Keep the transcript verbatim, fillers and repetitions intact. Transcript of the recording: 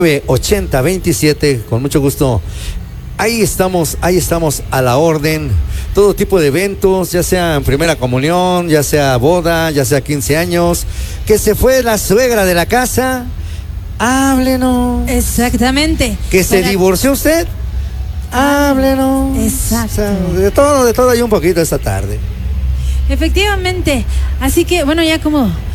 ochenta veintisiete, con mucho gusto. Ahí estamos, ahí estamos a la orden. Todo tipo de eventos, ya sea en primera comunión, ya sea boda, ya sea quince años. Que se fue la suegra de la casa, háblenos. Exactamente. Que se Para... divorció usted, háblenos. Exacto. O sea, de todo, de todo hay un poquito esta tarde. Efectivamente. Así que, bueno, ya como